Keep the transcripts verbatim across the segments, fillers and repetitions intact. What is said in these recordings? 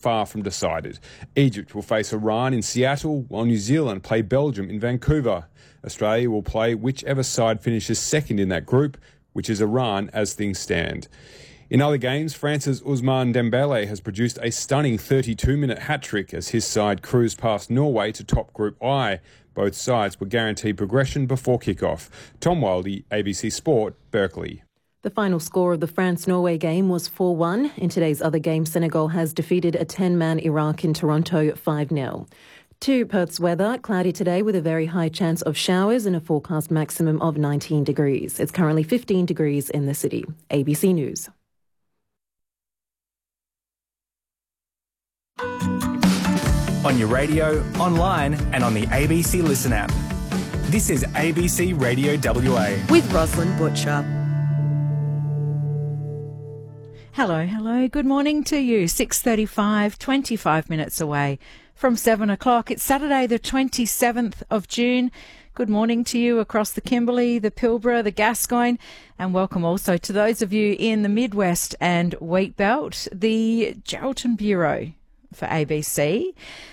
far from decided. Egypt will face Iran in Seattle, while New Zealand play Belgium in Vancouver. Australia will play whichever side finishes second in that group, which is Iran as things stand. In other games, France's Ousmane Dembele has produced a stunning thirty-two minute hat-trick as his side cruised past Norway to top Group I. Both sides were guaranteed progression before kick-off. Tom Wildy, A B C Sport, Berkeley. The final score of the France-Norway game was four one. In today's other game, Senegal has defeated a ten-man Iraq in Toronto five nil. To Perth's weather, cloudy today with a very high chance of showers and a forecast maximum of nineteen degrees. It's currently fifteen degrees in the city. A B C News. On your radio, online and on the A B C Listen app. This is A B C Radio W A. With Rosalind Butcher. Hello, hello. Good morning to you. six thirty-five, twenty-five minutes away from seven o'clock. It's Saturday the twenty-seventh of June. Good morning to you across the Kimberley, the Pilbara, the Gascoyne, and welcome also to those of you in the Midwest and Wheat Belt. The Geraldton Bureau for A B C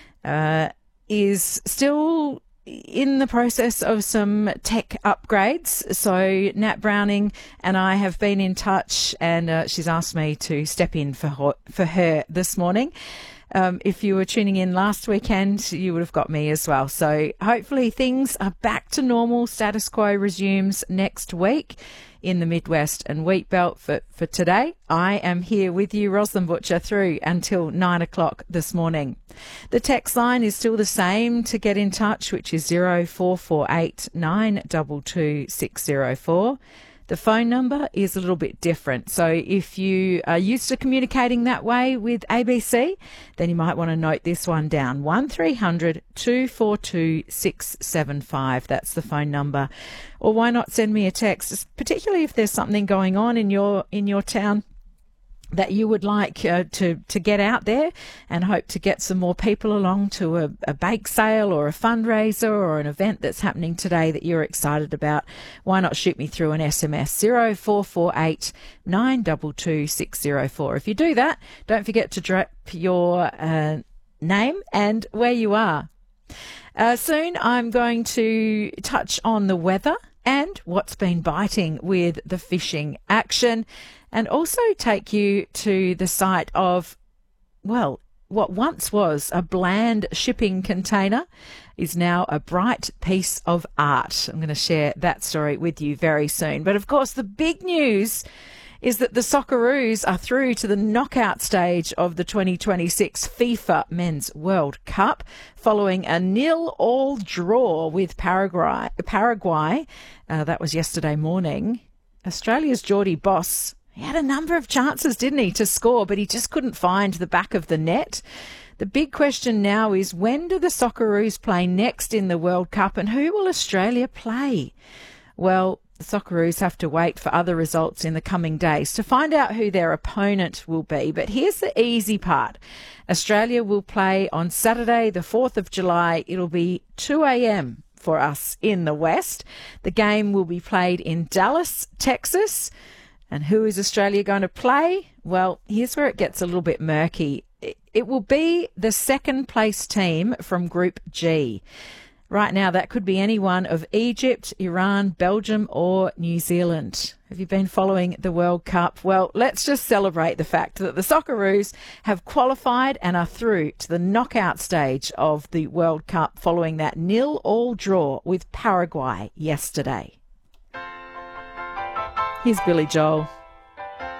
uh, is still in the process of some tech upgrades. So Nat Browning and I have been in touch, and uh, she's asked me to step in for her, for her this morning. Um, if you were tuning in last weekend, you would have got me as well. So hopefully things are back to normal. Status quo resumes next week in the Midwest and Wheat Belt. For, for today, I am here with you, Rosalind Butcher, through until nine o'clock this morning. The text line is still the same to get in touch, which is zero four four eight nine two two six zero four. The phone number is a little bit different. So if you are used to communicating that way with A B C, then you might want to note this one down. one three hundred two four two six seven five. That's the phone number. Or why not send me a text, particularly if there's something going on in your in your town that you would like uh, to, to get out there, and hope to get some more people along to a, a bake sale or a fundraiser or an event that's happening today that you're excited about. Why not shoot me through an S M S, zero four four eight nine two two six zero four. If you do that, don't forget to drop your uh, name and where you are. Uh, soon I'm going to touch on the weather and what's been biting with the fishing action, and also take you to the site of, well, what once was a bland shipping container is now a bright piece of art. I'm going to share that story with you very soon. But of course, the big news is that the Socceroos are through to the knockout stage of the twenty twenty-six FIFA Men's World Cup following a nil-all draw with Paraguay. Paraguay. Uh, that was yesterday morning. Australia's Geordie Boss, he had a number of chances, didn't he, to score, but he just couldn't find the back of the net. The big question now is, when do the Socceroos play next in the World Cup, and who will Australia play? Well, the Socceroos have to wait for other results in the coming days to find out who their opponent will be. But here's the easy part. Australia will play on Saturday, the fourth of July. It'll be two a.m. for us in the West. The game will be played in Dallas, Texas. And who is Australia going to play? Well, here's where it gets a little bit murky. It will be the second place team from Group G. Right now, that could be any one of Egypt, Iran, Belgium or New Zealand. Have you been following the World Cup? Well, let's just celebrate the fact that the Socceroos have qualified and are through to the knockout stage of the World Cup following that nil-all draw with Paraguay yesterday. Here's Billy Joel.